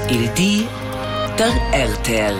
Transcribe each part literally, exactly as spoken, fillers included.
Il di der R T L.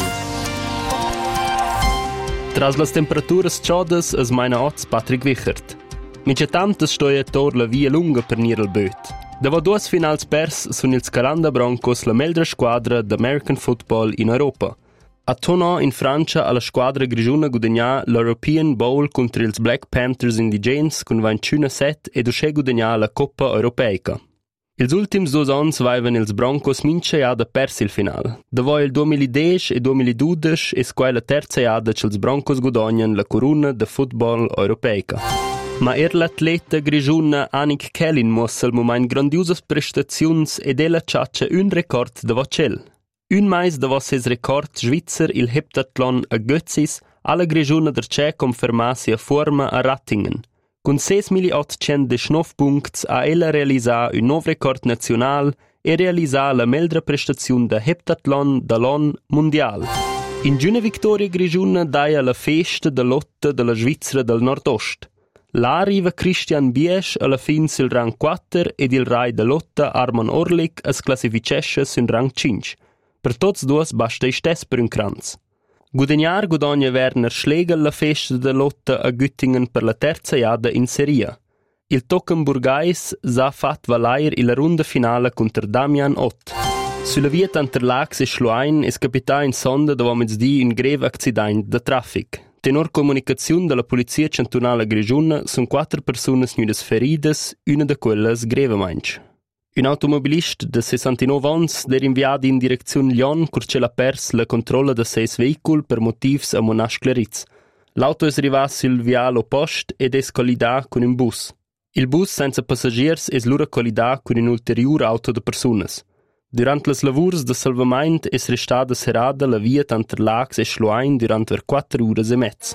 Tras las temperaturas chaudas es meina oz Patrick Wichert. Mince tantas stoia tor la via lunga per nir al böt. Davo duas finals pers sun ils Calanda Broncos la meldra squadra d'American Football in Europa. A Tonon in Francia alla squadra grigiuna gudagnà l'European Bowl contro ils Black Panthers Indigens con ventiuno set ed usce gudagnà la Coppa Europeica. Ils ultims dos ans vaivan ils Broncos mince jada pers il final. Davo il duemiladieci e duemiladodici es quai la terza jada c'ils Broncos gudognan la corona de Football Europeica. Ma er l'atleta grigiuna Annick Kellin muossa al moment grandiosas prestaziuns ed ella ciaccia un record davo cel. Un mais davo ses record svizzer il heptathlon a Götzis alla grigiuna derce confermasi a forma a Rattingen. Con sei milioni ottocentodiciannove punti ha ella realisà un nuovo record nazional e realisà la meldra prestazione da heptathlon dall'on mondial. In giuna vittoria grigiuna daia la festa de lotta della Svizzera del Nordost. Là arriva Christian Biesch alla fin sul rang quattro ed il rai de lotta Arman Orlik es classificesce sul rang cinque. Per tots duos basta istes per un kranz. Gudegnar gudogna Werner Schlegel la festa de lotta a Göttingen per la terza jada in seria. Il Tockenburgais s'ha fat valair il runda finale contro Damian Ott. Sulla via Tanterlax e Schluein es capità in sonda dove mezzdi un greve accident de traffic. Tenor comunicazione della polizia cantonale grigiuna sono quattro persone snudas feridas, una de quelles grevemainch. Un automobilist de sessantanove ans der inviato in direzione Lyon curce la pers la controlla de seis veicul per motivs a Monash-Claritz. L'auto es arrivat sul viale oppost ed es collidà con un bus. Il bus senza passagiers es lura collidà con un ulterior auto de personas. Durant las lavurs de salvament es restada serada la via Tanterlax e Schluein durant ver quattro ore e mezz.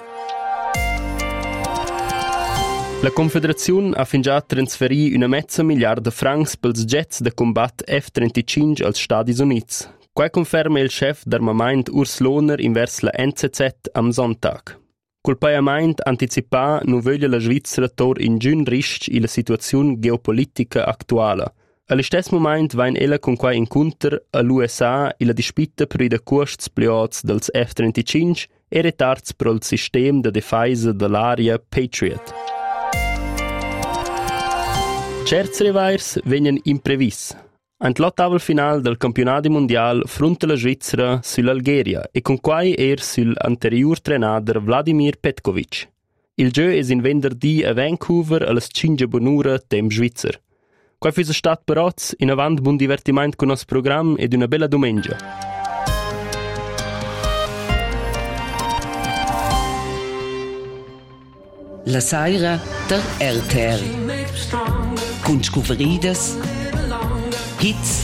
La Confederazione ha fin già trasferì una mezza miliarda francs pels jets de combat F trentacinque als Stati Units. Quai conferma il chef d'armament Urs Lohner invers la N Z Z am Sonntag. Col paiament anticipà non voglia la Svizzera tor in giun risc in la situazione geopolitica attuale. All'istess moment vain ella con quai incontr a l'U S A in la dispita per i de costs pliots dels F trentacinque e retards per il sistema de difesa dell'aria Patriot. Certs revairs venien imprevis. Ant l'ottavel final del campionato mondial fronte la Svizzera sull'Algeria e con quai er sul anterior trenader Vladimir Petkovic. Il gio es in venerdì a Vancouver a las cinque bonura tem Svizzer. Quai fisa stat per oz in avant buon divertiment con nos program ed una bella domenica. La Saira der R T L. Con scuveridas, hits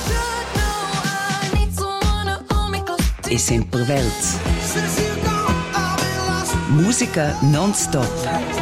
e sempre velts. Musica non-stop.